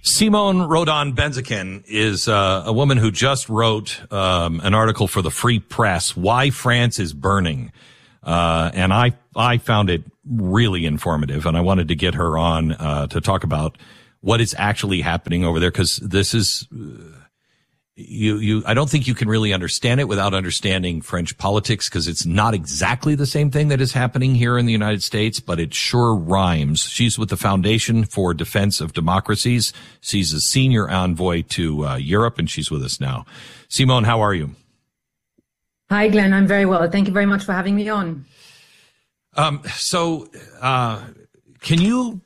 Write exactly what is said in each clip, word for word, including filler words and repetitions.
Simone Rodin-Benzaken is uh, a woman who just wrote um, an article for the Free Press, Why France is Burning. Uh, and I, I found it really informative, and I wanted to get her on uh, to talk about what is actually happening over there, because this is, uh, you, you, I don't think you can really understand it without understanding French politics, because it's not exactly the same thing that is happening here in the United States, but it sure rhymes. She's with the Foundation for Defense of Democracies. She's a senior envoy to uh, Europe, and she's with us now. Simone, how are you? Hi, Glenn. I'm very well. Thank you very much for having me on. Um, so, uh, can you,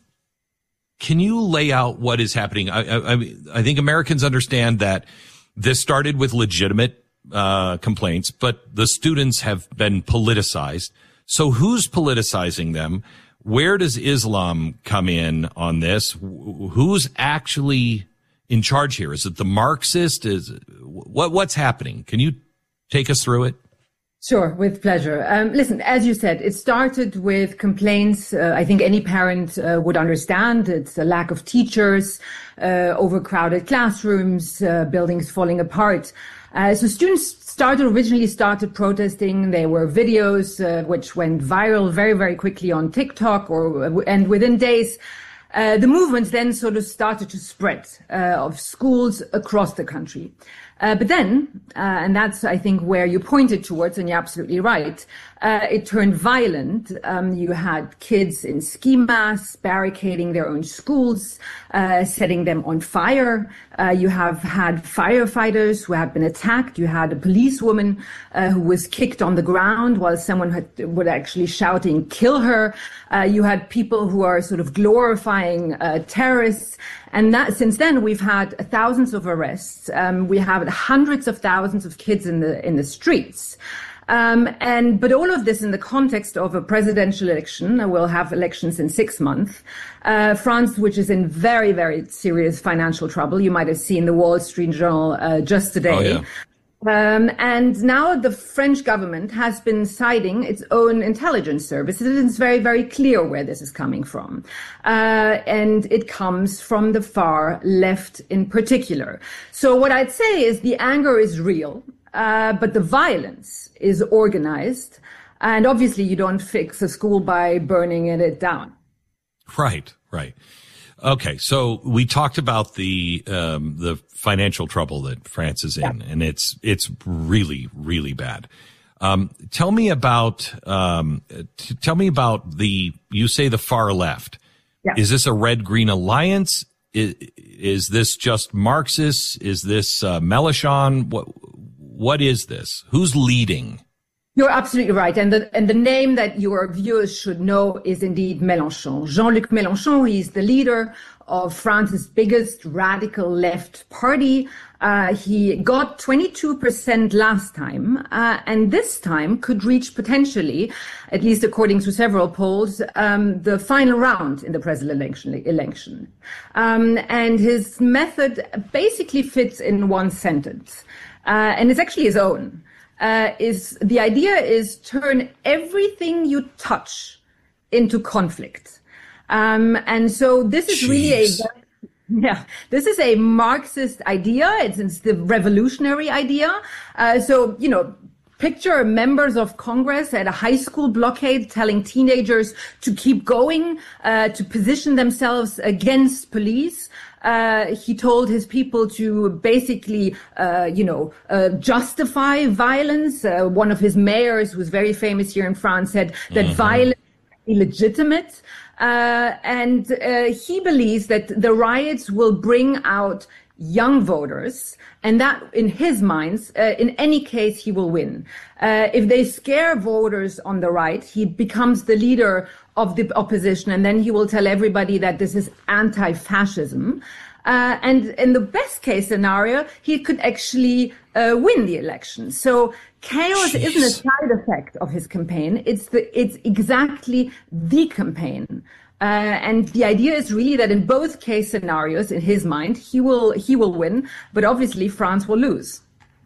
can you lay out what is happening? I, I, I think Americans understand that this started with legitimate uh, complaints, but the students have been politicized. So who's politicizing them? Where does Islam come in on this? Who's actually in charge here? Is it the Marxist? Is what what's happening? Can you take us through it? Sure, with pleasure. Um, listen, as you said, it started with complaints. Uh, I think any parent uh, would understand. It's a lack of teachers, uh, overcrowded classrooms, uh, buildings falling apart. Uh, so students started originally started protesting. There were videos uh, which went viral very, very quickly on TikTok, or and within days, uh, the movement then sort of started to spread uh, of schools across the country. Uh, but then, uh, and that's, I think, where you pointed towards, and you're absolutely right, uh, it turned violent. Um, you had kids in ski masks barricading their own schools, uh, setting them on fire. Uh, you have had firefighters who have been attacked. You had a policewoman uh, who was kicked on the ground while someone had, was actually shouting, "Kill her." Uh, you had people who are sort of glorifying uh, terrorists. And that, since then, we've had thousands of arrests. Um, we have hundreds of thousands of kids in the in the streets. Um, and but all of this in the context of a presidential election. We'll have elections in six months. Uh, France, which is in very, very serious financial trouble. You might have seen the Wall Street Journal uh, just today. Oh, yeah. Um, and now the French government has been citing its own intelligence services. It's very, very clear where this is coming from. Uh, and it comes from the far left in particular. So what I'd say is the anger is real, uh, but the violence is organized. And obviously you don't fix a school by burning it down. Right, right. Okay, so we talked about the um, the financial trouble that France is in, yeah. and it's it's really really bad. Um, tell me about um, t- tell me about the you say the far left. Yeah. Is this a red green alliance? Is, is this just Marxist? Is this uh, Mélenchon? What what is this? Who's leading? You're absolutely right. And the, and the name that your viewers should know is indeed Mélenchon. Jean-Luc Mélenchon, he's the leader of France's biggest radical left party. Uh, he got twenty-two percent last time, uh, and this time could reach potentially, at least according to several polls, um, the final round in the presidential election. election. Um, and his method basically fits in one sentence, uh, and it's actually his own. Uh, is the idea is turn everything you touch into conflict. Um, and so this is Jeez. really a, yeah, this is a Marxist idea. It's, it's the revolutionary idea. Uh, so, you know, picture members of Congress at a high school blockade telling teenagers to keep going, uh, to position themselves against police. Uh, he told his people to basically, uh, you know, uh, justify violence. Uh, one of his mayors, who's very famous here in France, said that mm-hmm. violence is illegitimate. Uh, and uh, he believes that the riots will bring out young voters, and that, in his minds, uh, in any case, he will win. Uh, if they scare voters on the right, he becomes the leader of the opposition, and then he will tell everybody that this is anti-fascism. Uh, and in the best case scenario, he could actually uh, win the election. So chaos Jeez. isn't a side effect of his campaign. It's the, it's exactly the campaign. Uh, and the idea is really that in both case scenarios, in his mind, he will, he will win, but obviously France will lose.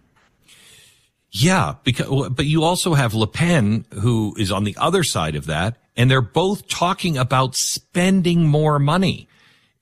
Yeah, because, but you also have Le Pen, who is on the other side of that, and they're both talking about spending more money.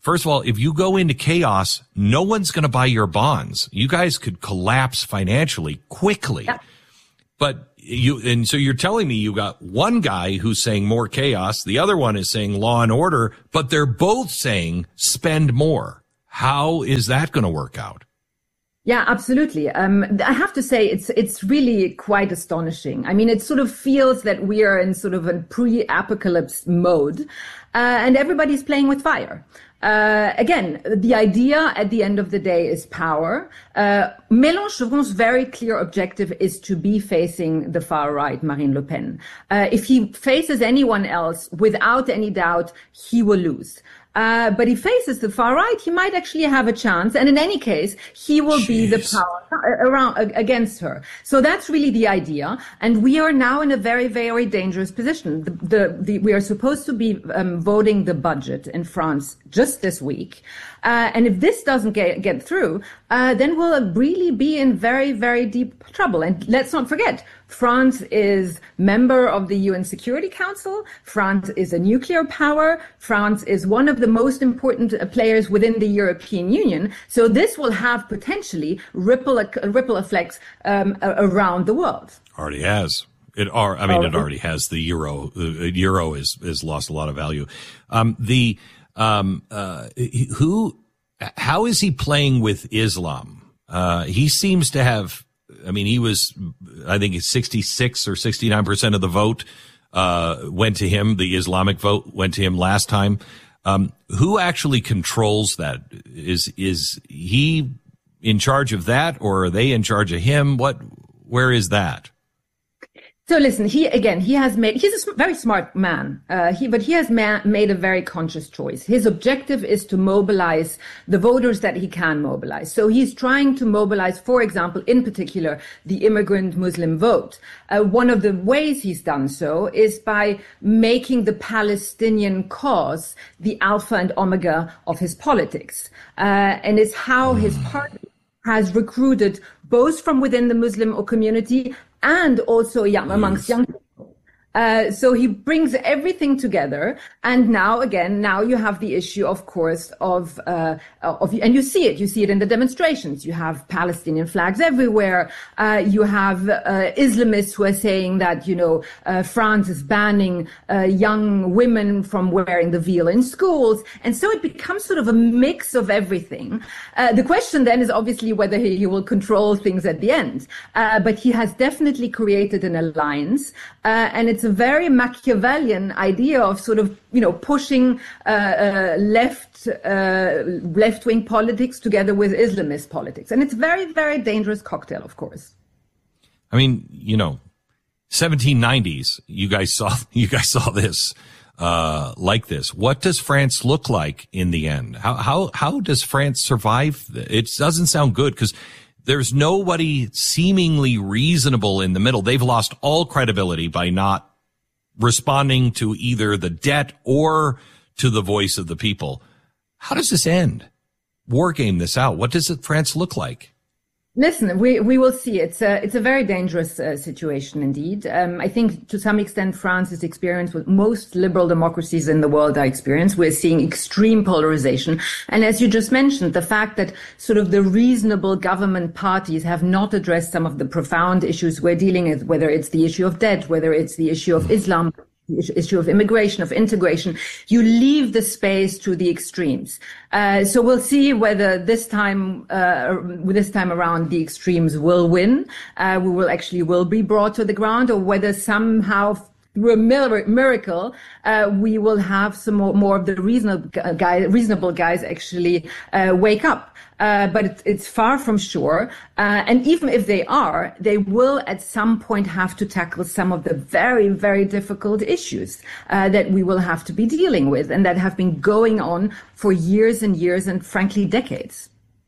first of all, if you go into chaos, no one's going to buy your bonds. You guys could collapse financially quickly. Yeah. But you, and so you're telling me you got one guy who's saying more chaos. The other one is saying law and order, but they're both saying spend more. How is that going to work out? Yeah, absolutely. Um, I have to say it's it's really quite astonishing. I mean, it sort of feels that we are in sort of a pre-apocalypse mode, uh, and everybody's playing with fire. Uh, again, the idea at the end of the day is power. Uh, Mélenchon's very clear objective is to be facing the far right, Marine Le Pen. Uh, if he faces anyone else, without any doubt, he will lose. Uh, but he faces the far right, he might actually have a chance. And in any case, he will Jeez. be the power around against her. So that's really the idea. And we are now in a very, very dangerous position. The, the, the, we are supposed to be um, voting the budget in France just this week. Uh, and if this doesn't get, get through, uh, then we'll really be in very, very deep trouble. And let's not forget, France is member of the U N Security Council. France is a nuclear power. France is one of the most important players within the European Union. So this will have potentially ripple, ripple effects um, around the world. Already has. It are. I mean, it already has. The euro. The euro is has lost a lot of value. Um, the um, uh, who? How is he playing with Islam? Uh, he seems to have. I mean, he was. I think it's sixty-six or sixty-nine percent of the vote uh, went to him. The Islamic vote went to him last time. Um, who actually controls that? Is is he in charge of that, or are they in charge of him? What? Where is that? So listen, he, again, he has made, he's a very smart man, uh, he, but he has ma- made a very conscious choice. His objective is to mobilize the voters that he can mobilize. So he's trying to mobilize, for example, in particular, the immigrant Muslim vote. Uh, one of the ways he's done so is by making the Palestinian cause the alpha and omega of his politics. Uh, and it's how his party has recruited both from within the Muslim community and also young, amongst young people. Uh, so he brings everything together. And now, again, now you have the issue, of course, of, uh, of, and you see it, you see it in the demonstrations. You have Palestinian flags everywhere. Uh, you have, uh, Islamists who are saying that, you know, uh, France is banning, uh, young women from wearing the veil in schools. And so it becomes sort of a mix of everything. Uh, the question then is obviously whether he, he will control things at the end. Uh, but he has definitely created an alliance, uh, and it's It's a very Machiavellian idea of sort of, you know, pushing uh, uh, left uh, left-wing politics together with Islamist politics, and it's a very, very dangerous cocktail, of course. I mean, you know, seventeen nineties. You guys saw you guys saw this uh, like this. What does France look like in the end? How how how does France survive? It doesn't sound good because there's nobody seemingly reasonable in the middle. They've lost all credibility by not responding to either the debt or to the voice of the people. How does this end? War game this out. What does it, France look like? Listen, we, we will see. It's a, it's a very dangerous uh, situation indeed. Um, I think to some extent France is experienced what most liberal democracies in the world are experienced. We're seeing extreme polarization. And as you just mentioned, the fact that sort of the reasonable government parties have not addressed some of the profound issues we're dealing with, whether it's the issue of debt, whether it's the issue of Islam, the issue of immigration, of integration, you leave the space to the extremes. Uh, so we'll see whether this time, uh, this time around, the extremes will win. Uh, we will actually will be brought to the ground, or whether somehow through a miracle, uh, we will have some more, more of the reasonable guys, reasonable guys actually uh, wake up. Uh, but it's, it's far from sure. Uh, and even if they are, they will at some point have to tackle some of the very, very difficult issues uh, that we will have to be dealing with and that have been going on for years and years and frankly decades.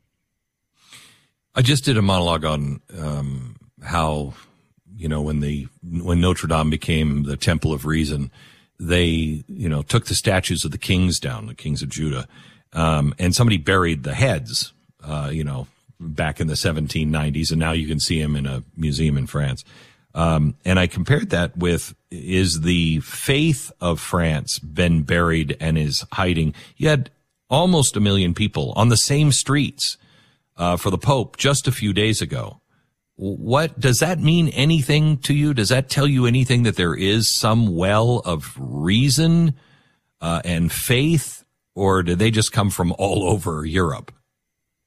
I just did a monologue on um, how, you know, when the when Notre Dame became the Temple of Reason, they, you know, took the statues of the kings down, the kings of Judah, um, and somebody buried the heads. Uh, you know, back in the seventeen nineties, and now you can see him in a museum in France. Um, and I compared that with, is the faith of France been buried and is hiding? You had almost a million people on the same streets uh, for the Pope just a few days ago. What does that mean anything to you? Does that tell you anything that there is some well of reason uh, and faith, or do they just come from all over Europe?